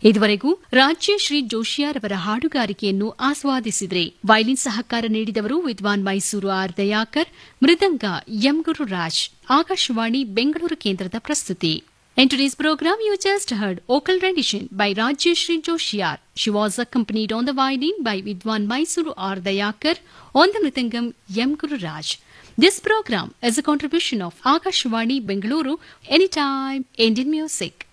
ಇದುವರೆಗೂ ರಾಜ್ಯ ಶ್ರೀ ಜೋಶಿಯಾರ್ ಅವರ ಹಾಡುಗಾರಿಕೆಯನ್ನು ಆಸ್ವಾದಿಸಿದರೆ ವೈಲಿನ್ ಸಹಕಾರ ನೀಡಿದವರು ವಿದ್ವಾನ್ ಮೈಸೂರು ಆರ್ ದಯಾಕರ್, ಮೃದಂಗ ಎಂ ಗುರುರಾಜ್. ಆಕಾಶವಾಣಿ ಬೆಂಗಳೂರು ಕೇಂದ್ರದ ಪ್ರಸ್ತುತಿ. In today's program, you just heard vocal rendition by Rajyashree Joshiyar. She was accompanied on the violin by Vidwan Mysuru R. Dayakar, on the mridangam M. Guru Raj. This program is a contribution of Akashvani Bengaluru, Anytime Indian Music.